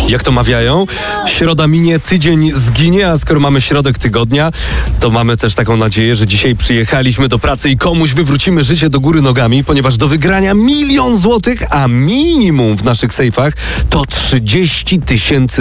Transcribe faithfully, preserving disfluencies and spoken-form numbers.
Jak to mawiają, środa minie, tydzień zginie, a skoro mamy środek tygodnia, to mamy też taką nadzieję, że dzisiaj przyjechaliśmy do pracy i komuś wywrócimy życie do góry nogami, ponieważ do wygrania milion złotych, a minimum w naszych sejfach to trzydzieści tysięcy